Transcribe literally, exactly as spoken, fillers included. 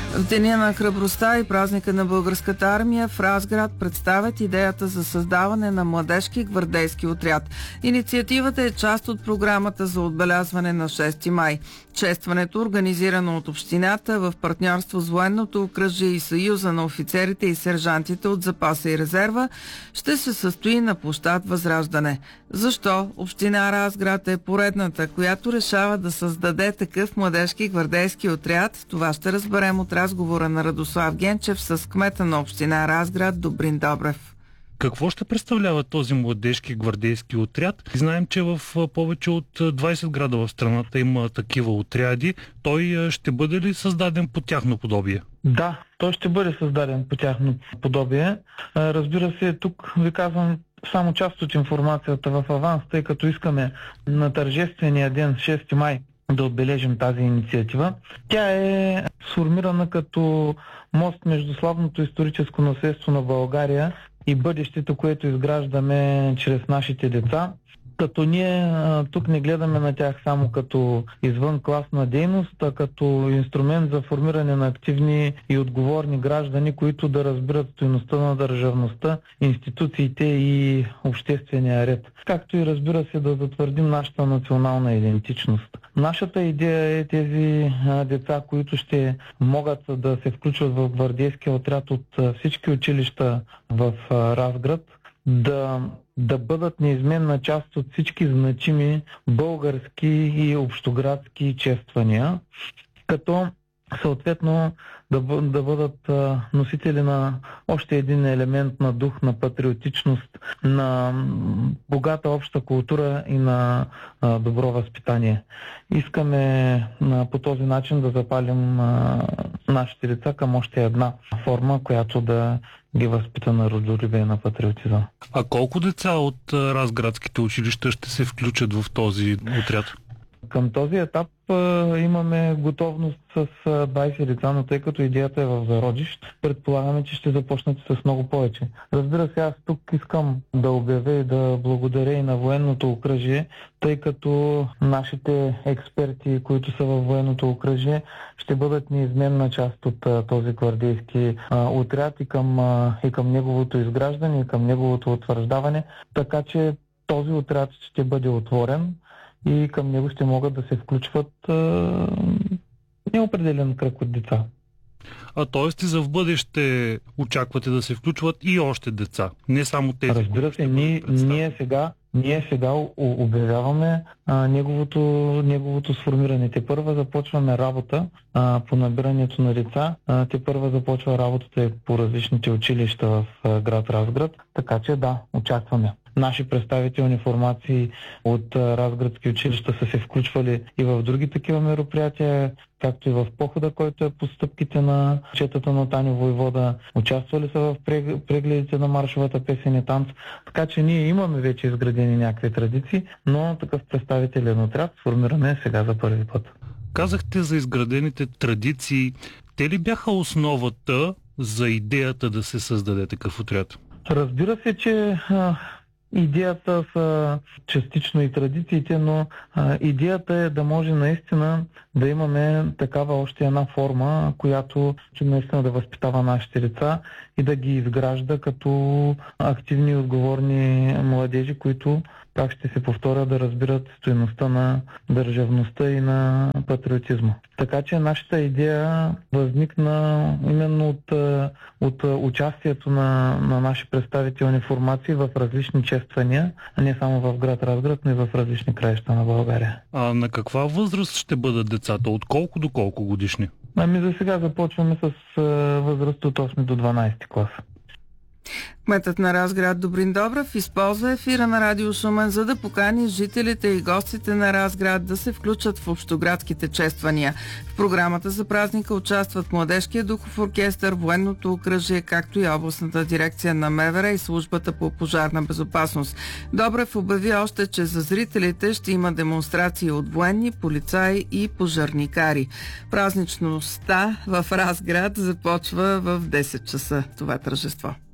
В Деня на храбростта и празника на българската армия в Разград представят идеята за създаване на младежки гвардейски отряд. Инициативата е част от програмата за отбелязване на шести май. Честването, организирано от общината в партньорство с военното окръжие и Съюза на офицерите и сержантите от запаса и резерва, ще се състои на площад Възраждане. Защо община Разград е поредната, която решава да създаде такъв младежки гвардейски отряд? Това ще разберем от разговора на Радослав Генчев с кмета на община Разград Добрин Добрев. Какво ще представлява този младежки гвардейски отряд? Знаем, че в повече от двайсет града в страната има такива отряди. Той ще бъде ли създаден по тяхно подобие? Да, той ще бъде създаден по тяхно подобие. Разбира се, тук ви казвам само част от информацията в аванс, тъй като искаме на тържествения ден шести май да отбележим тази инициатива. Тя е сформирана като мост между славното историческо наследство на България и бъдещето, което изграждаме чрез нашите деца. Като ние тук не гледаме на тях само като извънкласна дейност, а като инструмент за формиране на активни и отговорни граждани, които да разбират стойността на държавността, институциите и обществения ред. Както и разбира се да затвърдим нашата национална идентичност. Нашата идея е тези деца, които ще могат да се включват в гвардейския отряд от всички училища в Разград, да да бъдат неизменна част от всички значими български и общоградски чествания, като съответно да, да бъдат а, носители на още един елемент на дух, на патриотичност, на богата обща култура и на а, добро възпитание. Искаме а, по този начин да запалим а, нашите деца към още една форма, която да ги възпита на родолюбие, на патриотизъм. А колко деца от разградските училища ще се включат в този отряд? Към този етап а, имаме готовност с а, двайсет деца, но тъй като идеята е в зародиш, предполагаме, че ще започнат с много повече. Разбира се, аз тук искам да обявя и да благодаря и на военното окръжие, тъй като нашите експерти, които са във военното окръжие, ще бъдат неизменна част от а, този гвардейски а, отряд и към, а, и към неговото изграждане, и към неговото утвърждаване, така че този отряд ще бъде отворен и към него ще могат да се включват а, неопределен кръг от деца. А т.е. и за в бъдеще очаквате да се включват и още деца, не само тези. Разбира се, ние, ние сега Ние сега обявяваме а, неговото, неговото сформиране. Те първа започваме работа а, по набирането на деца. А, те първа започва работата по различните училища в а, град Разград. Така че да, очакваме. Наши представителни формации от а, разградски училища са се включвали и в други такива мероприятия, както и в похода, който е по стъпките на четата на Таню Войвода. Участвали са в прегледите на маршовата песен и танц. Така че ние имаме вече изградени някакви традиции, но такъв представителен отряд сформираме сега за първи път. Казахте за изградените традиции. Те ли бяха основата за идеята да се създаде такъв отряд? Разбира се, че а, идеята са частично и традициите, но а, идеята е да може наистина да имаме такава още една форма, която наистина да възпитава нашите деца и да ги изгражда като активни и отговорни младежи, които, как ще се повторя, да разбират стойността на държавността и на патриотизма. Така че нашата идея възникна именно от, от участието на, на наши представителни формации в различни чествания, а не само в град Разград, но и в различни краища на България. А на каква възраст ще бъдат децата? От колко до колко годишни? Ами за сега започваме с възраст от осми до дванайсети клас. Кметът на Разград Добрин Добрев използва ефира на Радио Шумен, за да покани жителите и гостите на Разград да се включат в общоградските чествания. В програмата за празника участват Младежкия духов оркестър, военното окръжие, както и областната дирекция на МВР и службата по пожарна безопасност. Добрев обяви още, че за зрителите ще има демонстрации от военни, полицаи и пожарникари. Празничността в Разград започва в десет часа това тържество.